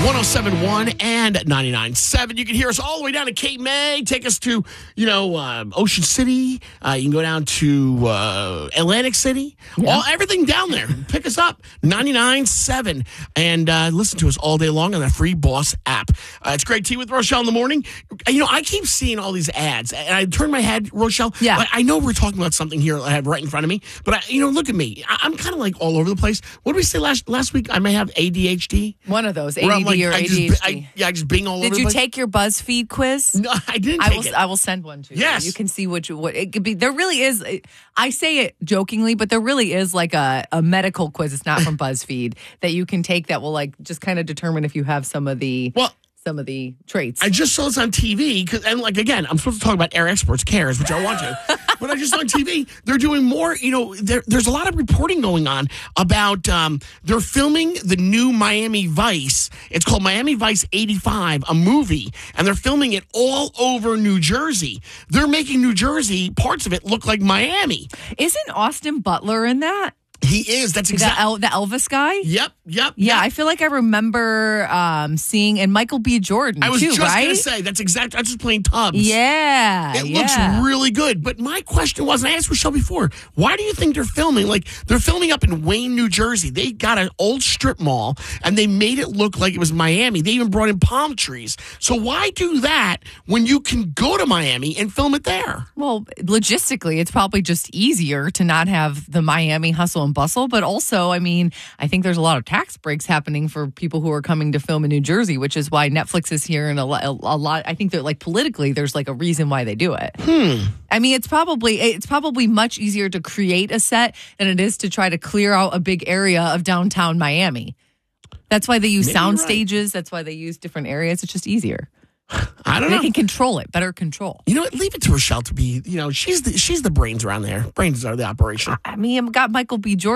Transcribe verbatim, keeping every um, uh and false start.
one oh seven point one and ninety-nine point seven. You can hear us all the way down to Cape May. Take us to, you know, uh, Ocean City. Uh, you can go down to uh, Atlantic City. Yeah. All Everything down there. Pick us up, ninety-nine point seven. And uh, listen to us all day long on the free Boss app. Uh, it's Greg T with Rochelle in the morning. You know, I keep seeing all these ads. And I turn my head, Rochelle. Yeah. I, I know we're talking about something here I have right in front of me. But, I, you know, look at me. I, I'm kind of like all over the place. What did we say last, last week? I may have A D H D. One of those, A Where D I'm like, D or I A D H D. Just, I, yeah, I just bing all over Did the you place. take your BuzzFeed quiz? No, I didn't I take will. it. I will send one to you. Yes. You can see which what it could be. There really is. I say it jokingly, but there really is like a, a medical quiz. It's not from BuzzFeed that you can take that will like just kind of determine if you have some of the Well, some of the traits. I just saw this on T V, cause, and like, again, I'm supposed to talk about Air Experts Cares, which I want to, but I just saw on T V, they're doing more, you know, there, there's a lot of reporting going on about, um, they're filming the new Miami Vice. It's called Miami Vice eighty-five, a movie, and they're filming it all over New Jersey. They're making New Jersey, parts of it look like Miami. Isn't Austin Butler in that? He is. That's The, exactly. El- the Elvis guy? Yep, yep. Yeah, yep. I feel like I remember um, seeing, and Michael B. Jordan, I was too, just right? going to say, that's exact. I was just playing Tubbs. Yeah. It yeah. looks really good. But my question was, and I asked Rochelle before, why do you think they're filming? Like, they're filming up in Wayne, New Jersey. They got an old strip mall, and they made it look like it was Miami. They even brought in palm trees. So why do that when you can go to Miami and film it there? Well, logistically, it's probably just easier to not have the Miami hustle and bustle. But also, I mean, I think there's a lot of tax breaks happening for people who are coming to film in New Jersey, which is why Netflix is here. And a lot, a lot I think that like politically, there's like a reason why they do it. Hmm. I mean, it's probably it's probably much easier to create a set than it is to try to clear out a big area of downtown Miami. That's why they use Maybe sound you're right. stages. That's why they use different areas. It's just easier. I don't They know. can control it, better control. You know what? Leave it to Rochelle to be, you know, she's the, she's the brains around there. Brains are the operation. I mean, I've got Michael B. Jordan.